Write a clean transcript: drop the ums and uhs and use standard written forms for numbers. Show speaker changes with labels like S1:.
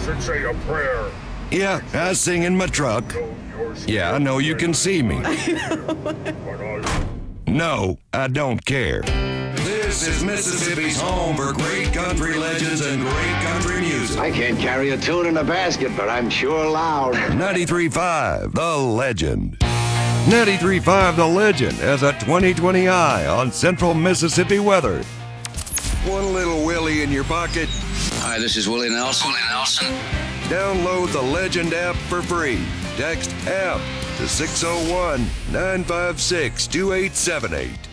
S1: should say a prayer.
S2: Yeah, I sing in my truck. Yeah, I know you can see me. No, I don't care. This is Mississippi's home for great country legends and great country music.
S3: I can't carry a tune in a basket, but I'm sure loud.
S2: 93.5 The Legend. 93.5 The Legend has a 20/20 eye on central Mississippi weather. One little Willie in your pocket?
S4: Hi, this is Willie Nelson.
S2: Download the Legend app for free. Text app to 601-956-2878.